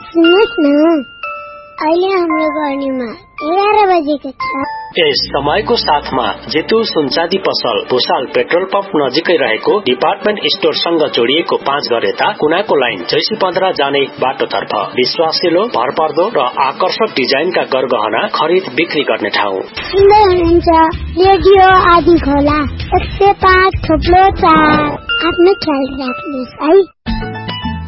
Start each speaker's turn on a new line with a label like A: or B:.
A: सुन्नुहोस् न, अहिले हाम्रो गर्नीमा 11 बजेको छ।
B: यस समयको साथमा जेतु सुनचाँदी पसल भुसाल पेट्रोल पम्प नजिकै रहेको डिपार्टमेन्ट स्टोरसँग जोडिएको 5 घर यता कुनाको लाइन जैसी 15 जाने बाटोतर्फ विश्वासिलो, भरपर्दो र आकर्षक डिजाइनका गरगहना खरिद बिक्री गर्ने ठाउँ।
A: सुन्दै हुनुहुन्छ रेडियो आदि खोला 105.4। आफ्नो ख्याल राख्नुहोस् है।